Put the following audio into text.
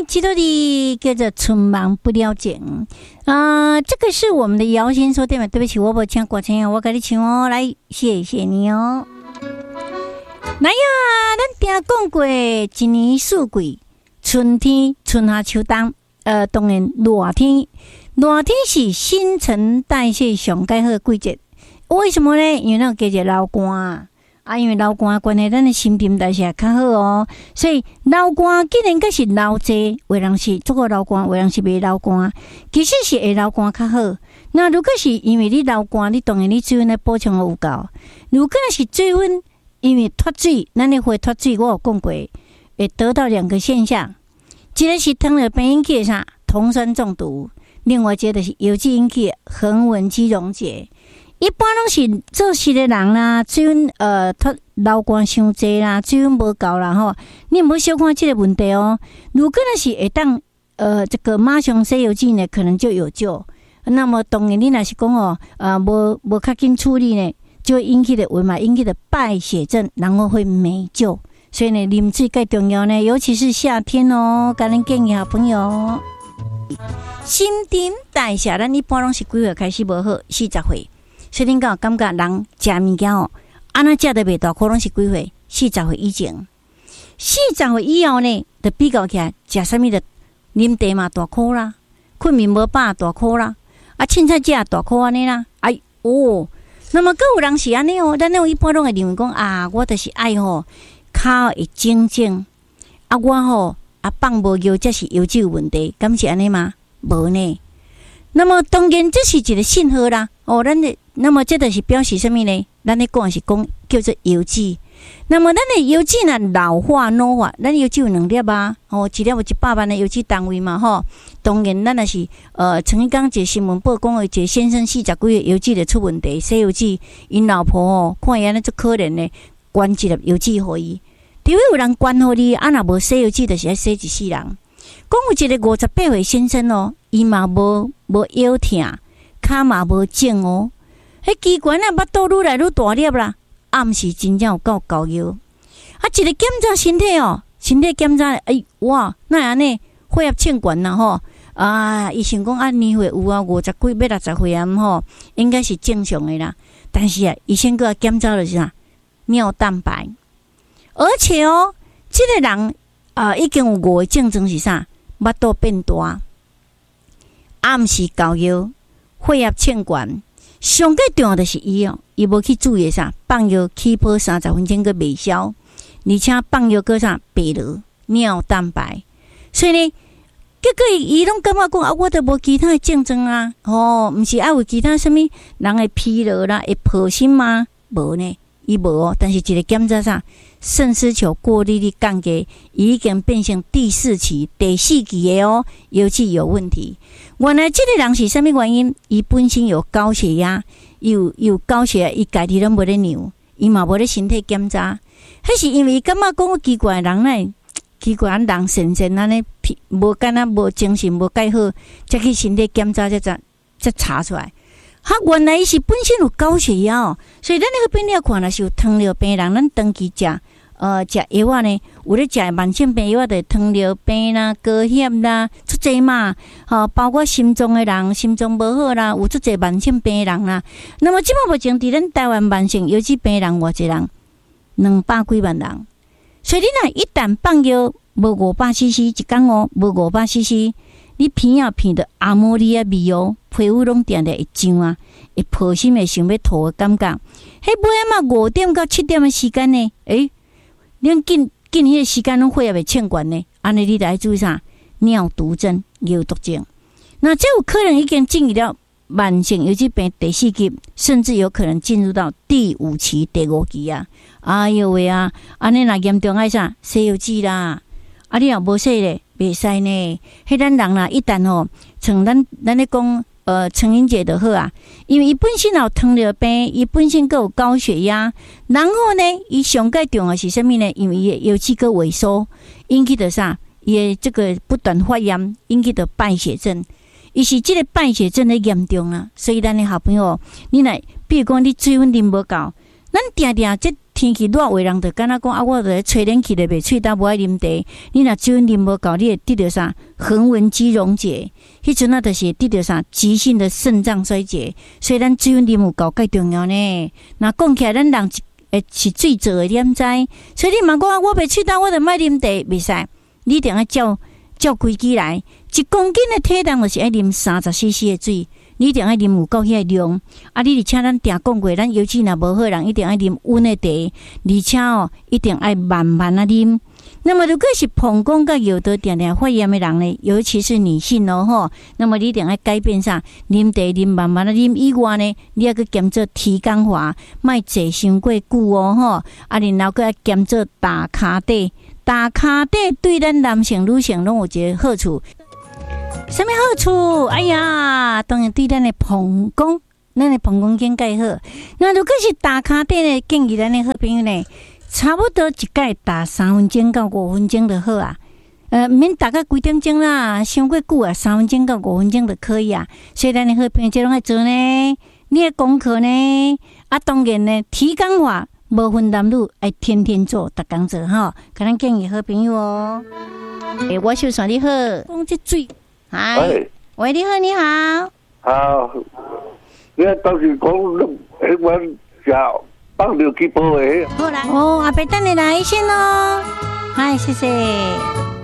基督的叫做春忙不了情这个是我们的姚先说对吗？对不起，我没唱过唱，我给你唱哦，来，谢谢你哦。来呀，咱定讲过，一年四季，春天、春夏秋冬，当然热天，热天是新陈代谢上佳好的季节。为什么呢？因为那个季节流汗因为流汗关系，咱的新陈代谢较好哦，所以流汗既然个是流济，有人是做个流汗，有人是袂流汗，其实是会流汗较好。那如果是因为你流汗，你当然你水分的补充有够。如果是水分因为脱水，咱的会脱水，我有讲过，会得到两个现象，一个是糖尿病引起的啥酮酸中毒，另外一个是油脂引起的横纹肌溶解。一般拢是做事的人啦，水分脱流汗伤济啦，水分无够啦吼，你唔好小看这个问题哦。如果那是会当这个马上洗油剂呢，可能就有救。那么当然你若是讲无较紧处理呢，就会引起的为嘛引起的败血症，然后会没救。所以呢，啉水介重要呢，尤其是夏天哦。甲咱建议好朋友，新陈代谢咱一般拢是几岁开始无好？40岁。所以恁敢有感觉人食物件安那食得袂大，可能是几岁？40岁以前，40岁以后呢，就比较起来食啥物的，啉茶嘛大颗啦，困眠无饱大颗啦，凊彩食大颗安尼啦，那么各有人是安尼哦，咱一般拢会认为讲我就是爱脚会整整，我放无油，这是油脂有问题，敢是安尼吗？无呢。那么当然这是一个信号啦，那么这就是表示什么呢？咱咧讲是讲叫做油脂。那么咱的油脂呢老化老化，咱油脂有2粒一粒有100万的油脂单位嘛吼。当然咱也是曾经讲一个新闻报讲，一个先生40几岁油脂就出问题，洗油脂，因老婆看伊安尼足可怜的，捐一粒油脂互伊。除非有人捐互你，若无洗油脂，就是要洗一世人。讲有一个58岁先生伊嘛无腰痛，骹嘛无肿迄奇怪巴肚愈来愈大粒啦，暗时真正有够高腰。一个检查身体身体检查，哇，那安尼血压称悬啦吼。医生讲年岁有50几要60岁吼，应该是正常的啦。但是医生搁检查的是啥？尿蛋白，而且这个人已经有5个症状是啥？腹肚变大，暗时高腰，血压称悬。上个重要的是伊无去注意啥，放药起泡30分钟个未消，而且放药个啥白落尿蛋白，所以呢，结果伊拢感觉讲我都无其他的症状啊，毋是有其他什么人会疲劳啦，会破心吗？无呢，伊无但是一个检查啥，肾丝球过滤率降低，已经变成第4期、第4期的油脂有问题。原来这个人是什么原因？伊本身有高血压，有高血压，伊家己拢无咧量，伊嘛无咧身体检查。迄是因为伊感觉讲奇怪人呢，奇怪人神安尼，无敢若无精神，无介好，才去身体检查，才查出来。原来伊是本身有高血压所以咱那个病了看，若是有糖尿病人，咱长期食药呢，有咧食慢性病药，就是糖尿病啦、高血啦，出侪嘛。包括心脏的人，心脏无好啦，有出侪慢性病的人啦。那么即目前伫咱台湾慢性油脂病人偌济人，200几万人。所以你若一旦放药无500cc 一天无500cc，你鼻鼻到阿摩尼亚味皮肤拢定定会痒会破心会想要吐的感觉。迄尾5点到7点的时间呢，恁近迄个时间拢血压会称悬呢，安尼你得注意啥？尿毒症、尿毒症。那这有可能已经进入到慢性油脂病第4期，甚至有可能进入到第5期、第5期啊！哎呦喂安尼若严重爱啥？洗油脂啦！你若无洗咧，袂使呢。迄咱人啦，一旦像咱咧讲。成瘾者就好因为伊本身有糖尿病，伊本身有高血压，然后呢，伊上介重要是什么呢？因为伊油脂个萎缩，引起的啥？伊的这个不断发炎，引起的败血症，伊是这个败血症的严重所以咱的好朋友，你来，比如讲你水分啉无够，咱定定这天气热，话人就敢若讲啊，我著吹冷气咧，袂喙焦，无爱啉茶。你若水分啉无够，你会得到啥？横纹肌溶解，迄阵啊，就是得到啥？急性的肾脏衰竭。所以咱水分啉有够介重要呢。那讲起来，咱人是水做的，你毋知？所以你问讲我袂喙焦，我著莫啉茶，袂使。你一定要照规矩来。1公斤的体重就是爱啉30cc 的水。你一定要啉有够遐量，啊！你而且咱定讲过，咱尤其若无好人，一定要啉温的茶，而且一定要慢慢啊啉。那么如果是膀胱甲腰道定定发炎的人呢，尤其是女性吼，那么你一定要改变啥？啉茶啉慢慢啊啉以外呢，你还去兼做提肛法，莫坐伤过久吼，啊，然后搁兼做打骹底，打骹底对咱男性、女性拢有一个好处。什么好处？哎呀，当然对咱的膀胱更介好。那如果是打骹底呢，建议咱的好朋友呢，差不多一摆打3分钟到5分钟就好啊。毋免打个几点钟啦，伤过久啊，3分钟到5分钟就可以啊。所以咱的好朋友这拢爱做呢，你的功课呢，啊，当然呢，提肛法无分男女，爱天天做，逐工做吼。可能建议好朋友哦。我秀算你好，讲这水。嗨，喂，你好，你好。 好，你当时讲迄碗食放尿去煲的。 好啦，阿伯等你来先咯。嗨，谢谢。